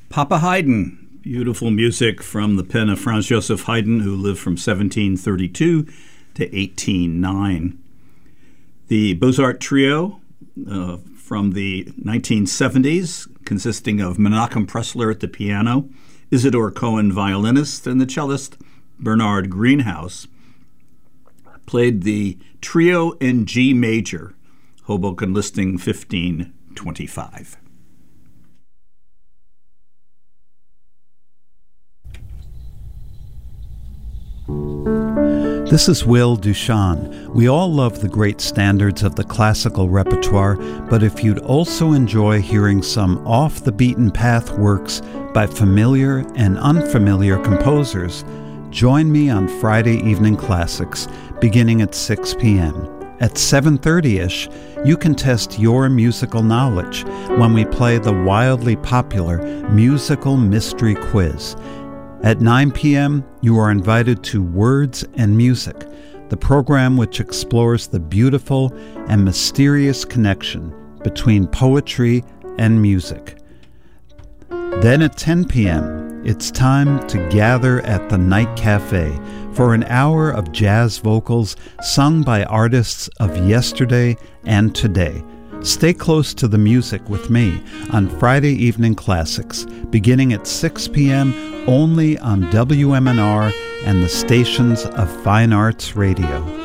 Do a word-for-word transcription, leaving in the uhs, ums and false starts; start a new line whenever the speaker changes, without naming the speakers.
Papa Haydn, beautiful music from the pen of Franz Joseph Haydn, who lived from seventeen thirty-two to eighteen oh nine. The Beaux-Arts Trio uh, from the nineteen seventies, consisting of Menachem Pressler at the piano, Isidore Cohen violinist, and the cellist Bernard Greenhouse, played the Trio in G major, Hoboken listing fifteen twenty-five.
This is Will Duchan. We all love the great standards of the classical repertoire, but if you'd also enjoy hearing some off-the-beaten-path works by familiar and unfamiliar composers, join me on Friday Evening Classics, beginning at six p.m. At seven thirty-ish, you can test your musical knowledge when we play the wildly popular Musical Mystery Quiz. At nine p.m., you are invited to Words and Music, the program which explores the beautiful and mysterious connection between poetry and music. Then at ten p.m., it's time to gather at the Night Cafe for an hour of jazz vocals sung by artists of yesterday and today. Stay close to the music with me on Friday Evening Classics, beginning at six p.m. only on W M N R and the stations of Fine Arts Radio.